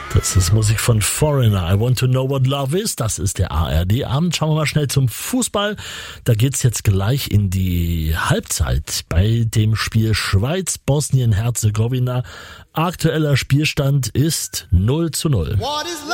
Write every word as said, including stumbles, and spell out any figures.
Das ist Musik von Foreigner. I want to know what love is. Das ist der A R D-Abend. Schauen wir mal schnell zum Fußball. Da geht's jetzt gleich in die Halbzeit bei dem Spiel Schweiz-Bosnien-Herzegowina. Aktueller Spielstand ist null zu null.